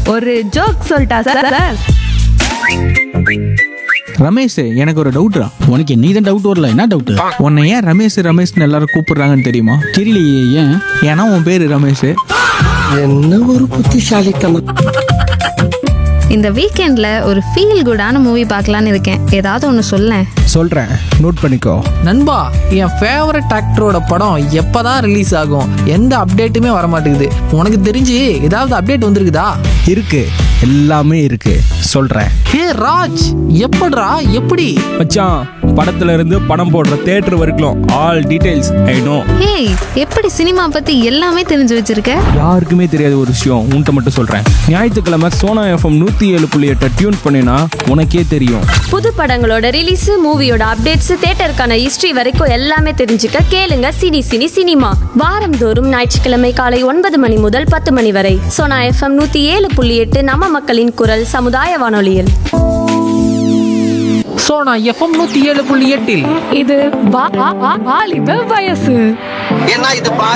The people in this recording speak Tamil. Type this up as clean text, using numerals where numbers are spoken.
ஒரு ஜோக் சொல்லிட்டா சார்? ரமேஷ், எனக்கு ஒரு டவுட்ரா. உனக்கு நீ தான் டவுட் வரல, என்ன டவுட்? உன்னை ஏன் ரமேஷ்னு எல்லாரும் கூப்பிடுறாங்கன்னு தெரியுமா? தெரியலையே, ஏன்? ஏன்னா உன் பேரு ரமேஷ். என்ன ஒரு புத்திசாலித்தனம். இந்த வீக்கெண்ட்ல ஒரு ஃபீல் குடான மூவி பார்க்கலான்னு இருக்கேன். ஏதாவது ஒன்று சொல்லேன். சொல்றேன், நோட் பண்ணிக்கோ. நண்பா, என் ஃபேவரட் ஆக்டரோட படம் எப்பதான் ரிலீஸ் ஆகும்? எந்த அப்டேட்டுமே வர மாட்டேங்குது. உனக்கு தெரிஞ்சு ஏதாவது அப்டேட் வந்திருக்குதா? இருக்கு, எல்லாமே இருக்கு, சொல்றேன். ஹே ராஜ், எப்படிடா? எப்படி? மச்சான், படத்துல இருந்து படம் போடுற தியேட்டர் வரைக்கும் all details I know. Hey, எப்படி சினிமா பத்தி எல்லாமே தெரிஞ்சு வச்சிருக்க? யாருக்குமே தெரியாத ஒரு விஷயம் உன்கிட்ட மட்டும் சொல்றேன். ஞாயிற்றுக்கிழமை சோனா எஃப்எம் 107.8 டியூன் பண்ணினா உனக்கே தெரியும். புது படங்களோட ரிலீஸ், மூவியோட அப்டேட்ஸ், தியேட்டருக்கான ஹிஸ்டரி வரைக்கும் எல்லாமே தெரிஞ்சுக்க கேளுங்க சினி சினி சினிமா. வாரந்தோறும் ஞாயிற்றுக்கிழமை காலை 9 மணி முதல் 10 மணி வரை சோனா எஃப்எம் 107.8 நம்ம மக்களின் குரல் சமுதாய வானொலியில். சோனா எஃப்எம் 107.8 இது வாலிப வயசு. ஏன்னா இது